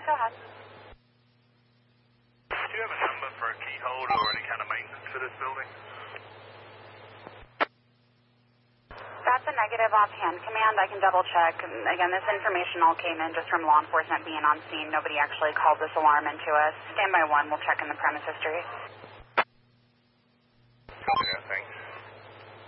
Go ahead. Do you have a number for a key holder or any kind of maintenance for this building? That's a negative offhand command. I can double check. Again, this information all came in just from law enforcement being on scene. Nobody actually called this alarm into us. Standby 1, we'll check in the premise history. Yeah, thanks.